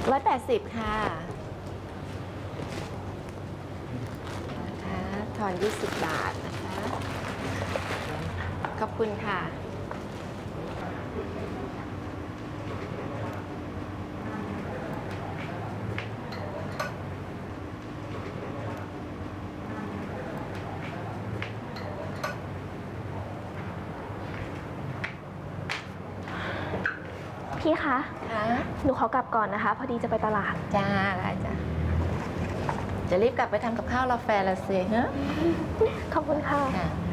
180ค่ะนะคะทอน20 บาทนะคะขอบคุณค่ะพี่คะค่ะหนูขอกลับก่อนนะคะ พอดีจะไปตลาดจ้าได้จ้ะจะรีบกลับไปทำกับข้าวรอแฟนละสิฮะขอบคุณค่ะค่ะ